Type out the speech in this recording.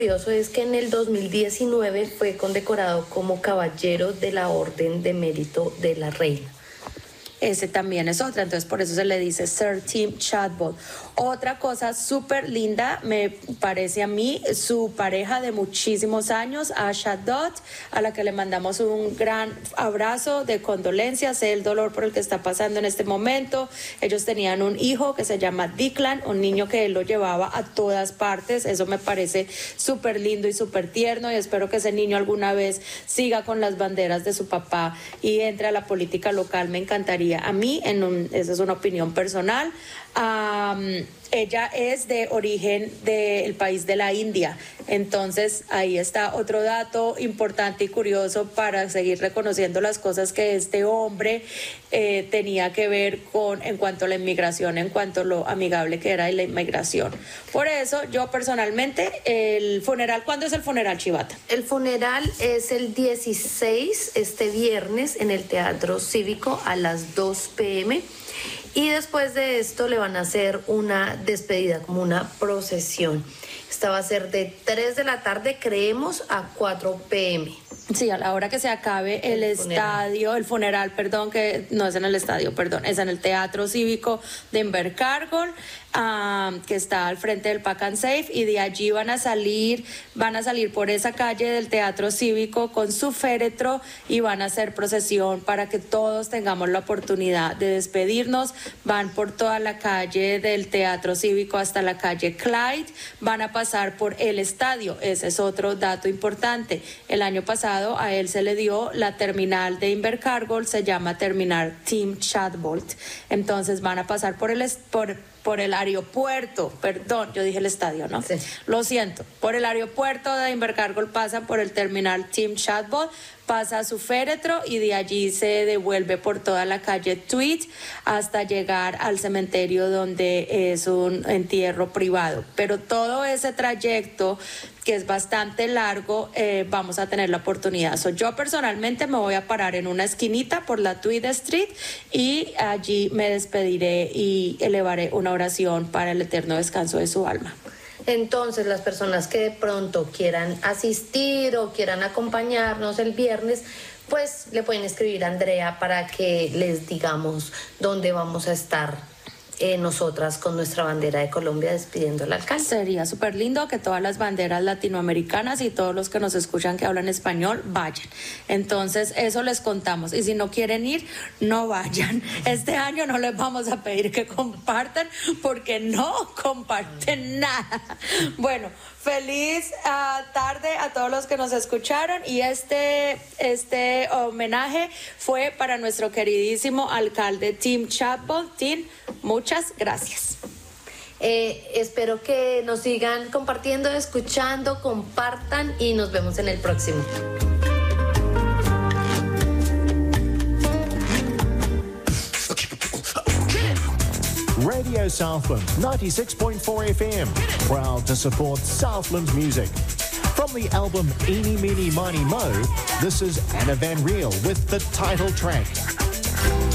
curioso es que en el 2019 fue condecorado como caballero de la Orden de Mérito de la Reina. Ese también es otra, entonces por eso se le dice Sir Tim Shadbolt. Otra cosa súper linda, me parece a mí, su pareja de muchísimos años, Asha Dodd, a la que le mandamos un gran abrazo de condolencias, sé el dolor por el que está pasando en este momento. Ellos tenían un hijo que se llama Declan, un niño que él lo llevaba a todas partes, eso me parece súper lindo y súper tierno, y espero que ese niño alguna vez siga con las banderas de su papá y entre a la política local. Me encantaría a mí, esa es una opinión personal. Ella es de origen del país de la India, entonces ahí está otro dato importante y curioso para seguir reconociendo las cosas que este hombre tenía que ver con en cuanto a la inmigración, en cuanto a lo amigable que era de la inmigración. Por eso yo personalmente, el funeral, ¿cuándo es el funeral, Chivata? El funeral es el 16, este viernes, en el Teatro Cívico a las 2 p.m. Y después de esto le van a hacer una despedida, como una procesión. Esta va a ser de 3 de la tarde, creemos, a 4 p.m. Sí, a la hora que se acabe el estadio, el funeral, perdón, que no es en el estadio, perdón, es en el Teatro Cívico de Invercargill, que está al frente del Pack and Save, y de allí van a salir por esa calle del Teatro Cívico con su féretro y van a hacer procesión para que todos tengamos la oportunidad de despedirnos. Van por toda la calle del Teatro Cívico hasta la calle Clyde, van a pasar por el estadio. Ese es otro dato importante. El año pasado a él se le dio la terminal de Invercargill, se llama Terminal Tim Shadbolt. Entonces van a pasar por el aeropuerto, perdón, yo dije el estadio, ¿no? Sí. Lo siento, por el aeropuerto de Invercargill pasan por el terminal Tim Shadbolt, pasa a su féretro y de allí se devuelve por toda la calle Tweed hasta llegar al cementerio donde es un entierro privado. Pero todo ese trayecto, que es bastante largo, vamos a tener la oportunidad. Yo personalmente me voy a parar en una esquinita por la Tweed Street y allí me despediré y elevaré una oración para el eterno descanso de su alma. Entonces, las personas que de pronto quieran asistir o quieran acompañarnos el viernes, pues le pueden escribir a Andrea para que les digamos dónde vamos a estar nosotras con nuestra bandera de Colombia despidiendo al alcalde. Sería súper lindo que todas las banderas latinoamericanas y todos los que nos escuchan que hablan español vayan. Entonces eso les contamos, y si no quieren ir, no vayan. Este año no les vamos a pedir que compartan porque no comparten nada. Bueno, feliz tarde a todos los que nos escucharon, y este homenaje fue para nuestro queridísimo alcalde Tim Shadbolt. Tim, muchas gracias. Espero que nos sigan compartiendo, escuchando, compartan y nos vemos en el próximo. Radio Southland 96.4 FM, proud to support Southland music. From the album Eeny Meeny Miny Mo, this is Anna Van Riel with the title track.